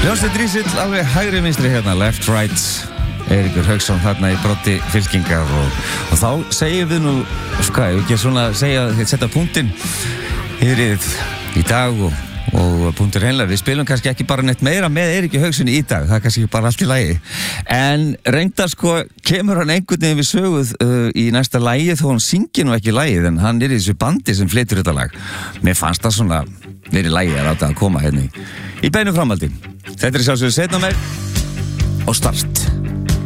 Hljómsveit Rísill alveg hægri vinstri hérna, left, right. Eiríkur Hauksson þarna í broddi fylkingar og þá segjum við nú, hvað, ekki svona setja punktinn yfir í dag og punktur hreinlega. Við spilum kannski ekki bara neitt meira með Eiríki Haukssoni í dag, það er kannski bara allt í lagi. En reyndar sko kemur hann einhvern veginn við söguð í næsta lagi þó hann syngi nú ekki lagið, en hann í þessu bandi sem flytur þetta lag. Mér fannst það svona verið lagi að láta að koma hérna í beinu framhaldi. Þetta er sjálfsögðu Setna meir og Start.